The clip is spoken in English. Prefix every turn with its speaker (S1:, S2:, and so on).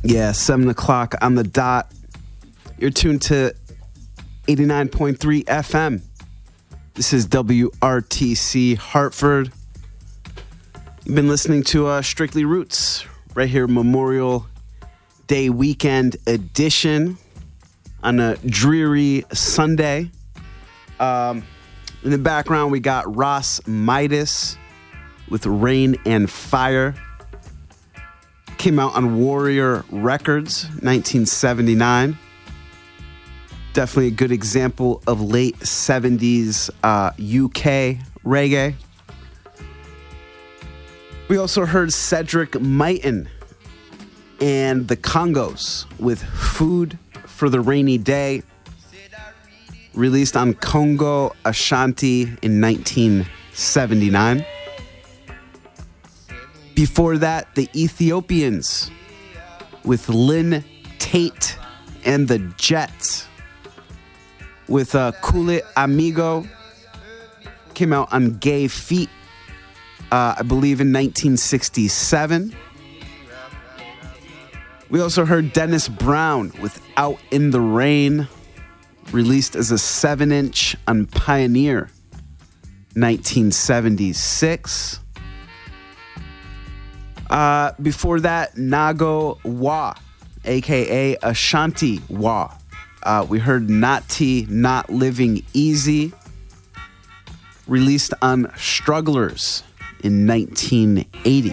S1: Yeah, 7 o'clock on the dot. You're tuned to 89.3 FM. This is WRTC Hartford. You've been listening to Strictly Roots right here, Memorial Day weekend edition on a dreary Sunday. In the background, we got Ross Midas with Rain and Fire. Came out on Warrior Records, 1979. Definitely a good example of late 70s UK reggae. We also heard Cedric Myton and the Congos with Food for the Rainy Day, released on Congo Ashanti in 1979. Before that, the Ethiopians with Lynn Tate and the Jets with Kule Amigo. Came out on Gay Feet, I believe in 1967. We also heard Dennis Brown with Out in the Rain, released as a 7-inch on Pioneer, 1976. Before that, Nago Wa, a.k.a. Ashanti Wa. We heard Nati, Not Living Easy, released on Strugglers in 1980.